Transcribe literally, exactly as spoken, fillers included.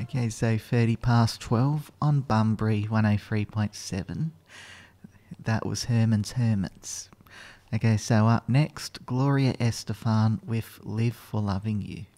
Okay, so thirty past twelve on Bunbury one oh three point seven. That was Herman's Hermits. Okay, so up next, Gloria Estefan with Live for Loving You.